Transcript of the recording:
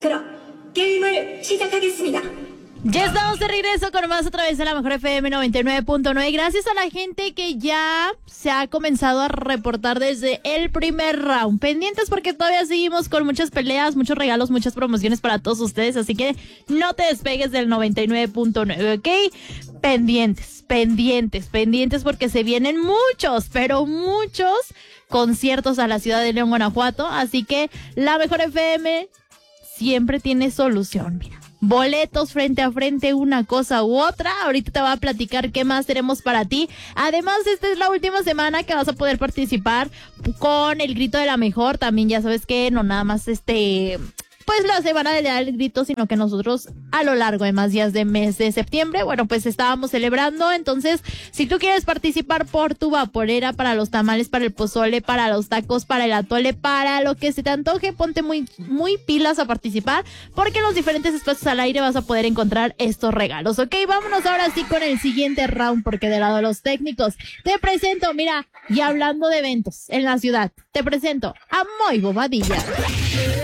그럼 게임을 시작하겠습니다. Ya estamos de regreso con más a través de la Mejor FM 99.9. Gracias a la gente que ya se ha comenzado a reportar desde el primer round. Pendientes porque todavía seguimos con muchas peleas, muchos regalos, muchas promociones para todos ustedes. Así que no te despegues del 99.9, ¿ok? Pendientes porque se vienen muchos, pero muchos conciertos a la ciudad de León, Guanajuato. Así que la Mejor FM siempre tiene solución, mira. Boletos frente a frente, una cosa u otra. Ahorita te voy a platicar qué más tenemos para ti. Además, esta es la última semana que vas a poder participar con el grito de la mejor. También ya sabes que no nada más pues la semana de dar el grito, sino que nosotros a lo largo de más días de mes de septiembre, bueno, pues estábamos celebrando. Entonces, si tú quieres participar por tu vaporera, para los tamales, para el pozole, para los tacos, para el atole, para lo que se te antoje, ponte muy, muy pilas a participar, porque en los diferentes espacios al aire vas a poder encontrar estos regalos, ¿ok? Vámonos ahora sí con el siguiente round, porque del lado de los técnicos, te presento, mira, y hablando de eventos en la ciudad, te presento a Moy Bobadilla.